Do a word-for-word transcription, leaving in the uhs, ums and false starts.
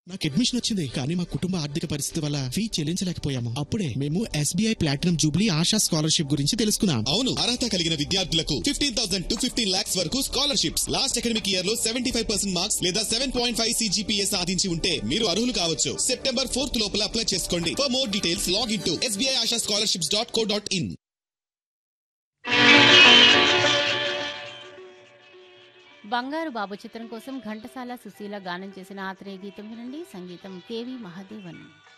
నాకు అడ్మిషన్ వచ్చింది, కానీ మా కుటుంబ ఆర్థిక పరిస్థితి వల్ల ఫీ చెల్లించలేకపోయాము. అప్పుడే మేము SBI platinum Jubilee ASHA scholarship గురించి తెలుసుకున్నాం. అవును, అర్హత కలిగిన విద్యార్థులకు fifteen thousand to fifteen lakhs వరకు స్కాలర్షిప్స్. లాస్ట్ అకాడమిక్ ఇయర్ లో సెవెంటీ ఫైవ్ పర్సెంట్ మార్క్స్ లేదా సెవెన్ పాయింట్ ఫైవ్ సిజిపిఏ సాధించి ఉంటే మీరు అర్హులు కావచ్చు. సెప్టెంబర్ ఫోర్త్ లోపల అప్లై చేసుకోండి. For more details log in to SBI ASHA scholarships dot co dot in. బంగారు బాబు చిత్రం కోసం ఘంటసాల సుశీల గానం చేసిన ఆత్రేయ గీతం వినండి. సంగీతం కేవి మహాదేవన్.